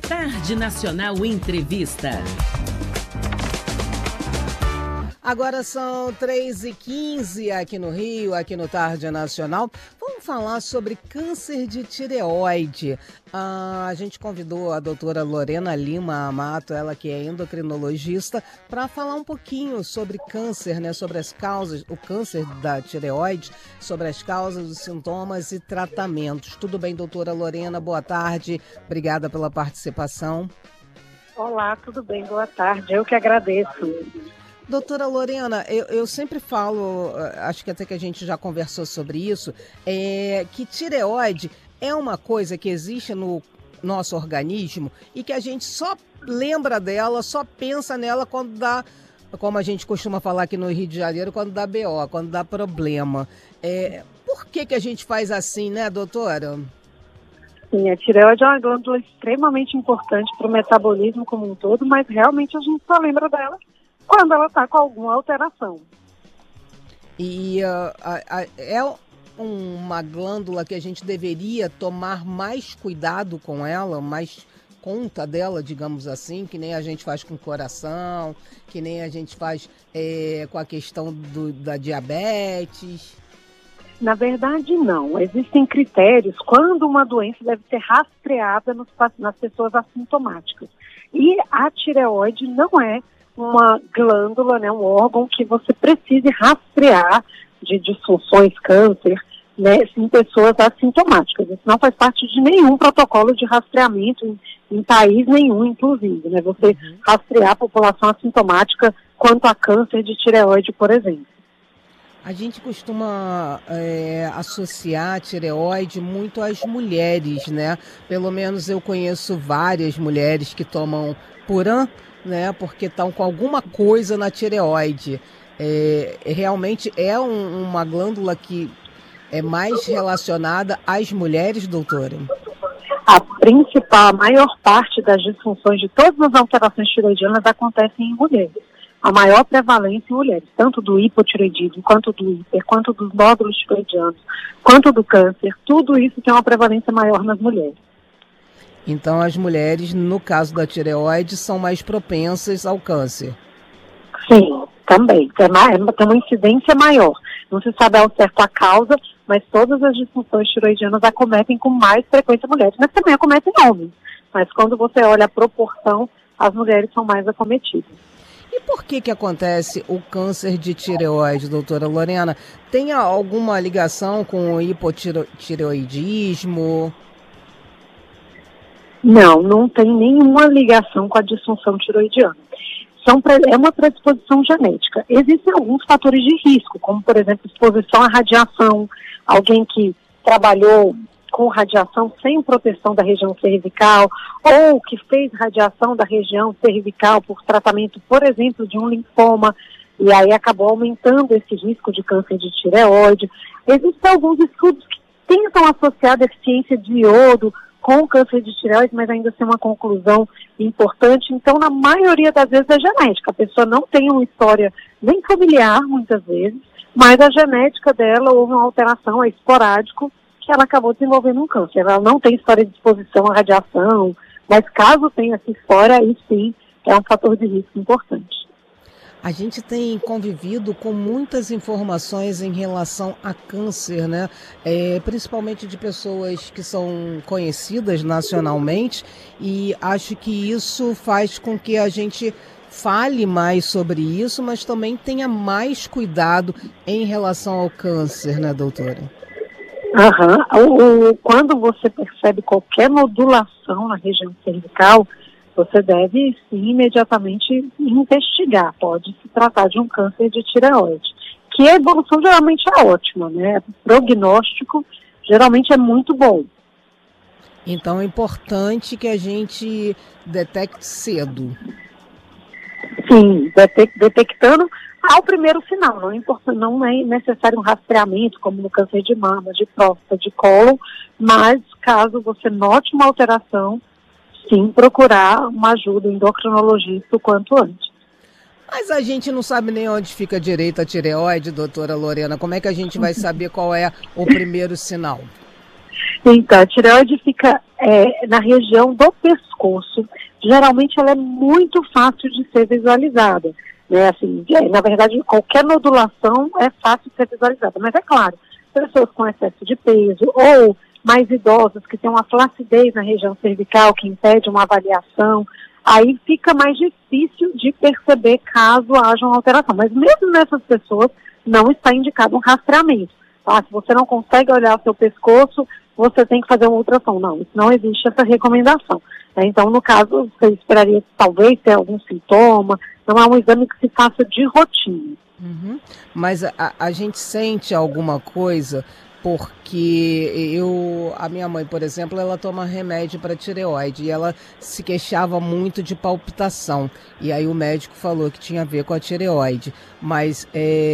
Tarde Nacional Entrevista. Agora são 3h15 aqui no Rio, aqui no Tarde Nacional. Vamos falar sobre câncer de tireoide. A gente convidou a doutora Lorena Lima Amato, ela que é endocrinologista, para falar um pouquinho sobre câncer, né? Sobre as causas, o câncer da tireoide, sobre as causas, os sintomas e tratamentos. Tudo bem, doutora Lorena? Boa tarde. Obrigada pela participação. Olá, tudo bem? Boa tarde. Eu que agradeço. Doutora Lorena, eu sempre falo, acho que até que a gente já conversou sobre isso, que tireoide é uma coisa que existe no nosso organismo e que a gente só lembra dela, só pensa nela quando dá, como a gente costuma falar aqui no Rio de Janeiro, quando dá BO, quando dá problema. Por que a gente faz assim, né, doutora? Sim, a tireoide é uma glândula extremamente importante para o metabolismo como um todo, mas realmente a gente só lembra dela quando ela está com alguma alteração. E é uma glândula que a gente deveria tomar mais cuidado com ela, mais conta dela, digamos assim, que nem a gente faz com o coração, que nem a gente faz com a questão da diabetes? Na verdade, não. Existem critérios quando uma doença deve ser rastreada nas pessoas assintomáticas. E a tireoide não é uma glândula, né, um órgão que você precise rastrear de disfunções, câncer, né, em pessoas assintomáticas. Isso não faz parte de nenhum protocolo de rastreamento em país nenhum, inclusive, né, você rastrear a população assintomática quanto a câncer de tireoide, por exemplo. A gente costuma associar a tireoide muito às mulheres, né? Pelo menos eu conheço várias mulheres que tomam Puran, né, porque estão com alguma coisa na tireoide. Realmente é uma glândula que é mais relacionada às mulheres, doutora? A maior parte das disfunções de todas as alterações tireoidianas acontecem em mulheres. A maior prevalência em mulheres, tanto do hipotireoidismo, quanto do hiper, quanto dos nódulos tireoidianos, quanto do câncer, tudo isso tem uma prevalência maior nas mulheres. Então, as mulheres, no caso da tireoide, são mais propensas ao câncer? Sim, também. Tem uma incidência maior. Não se sabe ao certo a causa, mas todas as disfunções tireoidianas acometem com mais frequência mulheres, mas também acometem homens. Mas quando você olha a proporção, as mulheres são mais acometidas. E por que acontece o câncer de tireoide, doutora Lorena? Tem alguma ligação com o hipotireoidismo? Não tem nenhuma ligação com a disfunção tireoidiana. É uma predisposição genética. Existem alguns fatores de risco, como, por exemplo, exposição à radiação, alguém que trabalhou com radiação sem proteção da região cervical, ou que fez radiação da região cervical por tratamento, por exemplo, de um linfoma, e aí acabou aumentando esse risco de câncer de tireoide. Existem alguns estudos que tentam associar a deficiência de iodo com o câncer de tireoide, mas ainda sem uma conclusão importante. Então, na maioria das vezes é genética. A pessoa não tem uma história nem familiar, muitas vezes, mas a genética dela houve uma alteração, é esporádico, que ela acabou desenvolvendo um câncer. Ela não tem história de exposição à radiação, mas caso tenha essa história, aí sim é um fator de risco importante. A gente tem convivido com muitas informações em relação a câncer, né? Principalmente de pessoas que são conhecidas nacionalmente, e acho que isso faz com que a gente fale mais sobre isso, mas também tenha mais cuidado em relação ao câncer, né, doutora? Quando você percebe qualquer nodulação na região cervical, você deve sim imediatamente investigar. Pode se tratar de um câncer de tireoide, que a evolução geralmente é ótima, né? O prognóstico geralmente é muito bom. Então é importante que a gente detecte cedo. Sim, detectando ao primeiro sinal. Não é necessário um rastreamento, como no câncer de mama, de próstata, de cólon, mas caso você note uma alteração, sim, procurar uma ajuda endocrinologista o quanto antes. Mas a gente não sabe nem onde fica direito a tireoide, doutora Lorena. Como é que a gente vai saber qual é o primeiro sinal? Então, a tireoide fica na região do pescoço. Geralmente ela é muito fácil de ser visualizada, né? Assim, na verdade, qualquer nodulação é fácil de ser visualizada. Mas é claro, pessoas com excesso de peso ou mais idosos que têm uma flacidez na região cervical que impede uma avaliação, aí fica mais difícil de perceber caso haja uma alteração. Mas mesmo nessas pessoas não está indicado um rastreamento. Tá? Se você não consegue olhar o seu pescoço, você tem que fazer uma ultrassom. Não, não existe essa recomendação. Né? Então, no caso, você esperaria talvez ter algum sintoma, não é um exame que se faça de rotina. Uhum. Mas a gente sente alguma coisa, porque a minha mãe, por exemplo, ela toma remédio para tireoide e ela se queixava muito de palpitação. E aí o médico falou que tinha a ver com a tireoide. Mas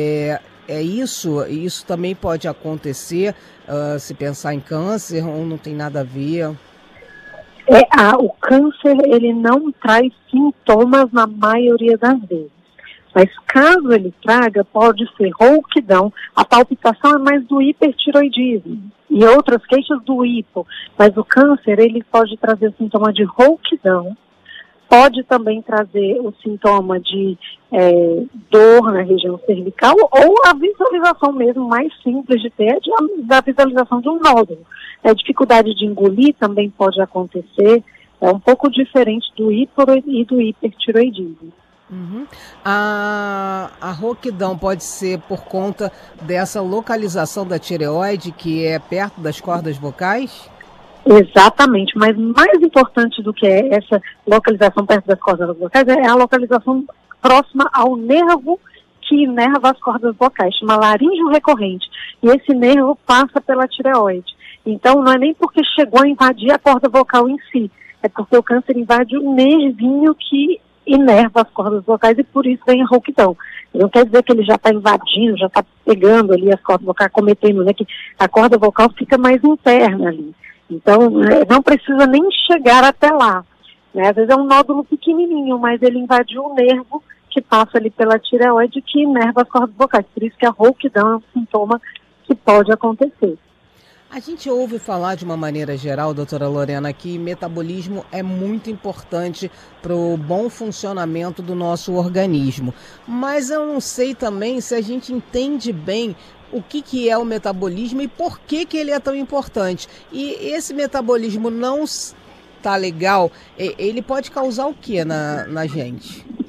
isso também pode acontecer se pensar em câncer ou não tem nada a ver? O câncer, ele não traz sintomas na maioria das vezes. Mas caso ele traga, pode ser rouquidão. A palpitação é mais do hipertiroidismo e outras queixas do hipo. Mas o câncer, ele pode trazer o sintoma de rouquidão. Pode também trazer o sintoma de dor na região cervical ou a visualização mesmo mais simples de ter, da visualização de um nódulo. A dificuldade de engolir também pode acontecer. É um pouco diferente do hipo e do hipertiroidismo. Uhum. A rouquidão pode ser por conta dessa localização da tireoide, que é perto das cordas vocais? Exatamente, mas mais importante do que essa localização perto das cordas vocais é a localização próxima ao nervo que inerva as cordas vocais, chama laríngeo recorrente, e esse nervo passa pela tireoide. Então não é nem porque chegou a invadir a corda vocal em si, é porque o câncer invade o nervinho que inerva as cordas vocais e por isso vem a rouquidão. Não quer dizer que ele já está invadindo, já está pegando ali as cordas vocais, cometendo, né, que a corda vocal fica mais interna ali. Então, não precisa nem chegar até lá. Né? Às vezes é um nódulo pequenininho, mas ele invadiu o nervo que passa ali pela tireoide que inerva as cordas vocais. Por isso que a rouquidão é um sintoma que pode acontecer. A gente ouve falar de uma maneira geral, doutora Lorena, que metabolismo é muito importante para o bom funcionamento do nosso organismo. Mas eu não sei também se a gente entende bem o que é o metabolismo e por que ele é tão importante. E esse metabolismo não está legal, ele pode causar o que na gente?